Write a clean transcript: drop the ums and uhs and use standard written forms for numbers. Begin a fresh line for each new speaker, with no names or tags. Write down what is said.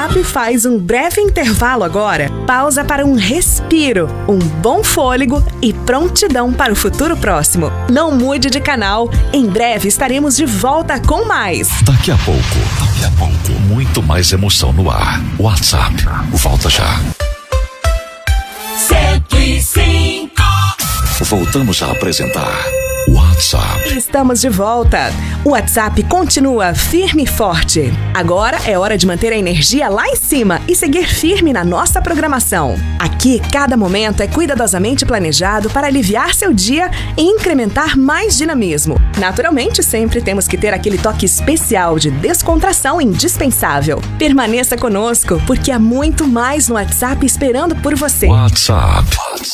WhatsApp faz um breve intervalo agora. Pausa para um respiro, um bom fôlego e prontidão para o futuro próximo. Não mude de canal. Em breve estaremos de volta com mais.
Daqui a pouco, muito mais emoção no ar. WhatsApp, volta já.
105.
Voltamos a apresentar WhatsApp.
Estamos de volta. O WhatsApp continua firme e forte. Agora é hora de manter a energia lá em cima e seguir firme na nossa programação. Aqui, cada momento é cuidadosamente planejado para aliviar seu dia e incrementar mais dinamismo. Naturalmente, sempre temos que ter aquele toque especial de descontração indispensável. Permaneça conosco, porque há muito mais no WhatsApp esperando por você.
WhatsApp.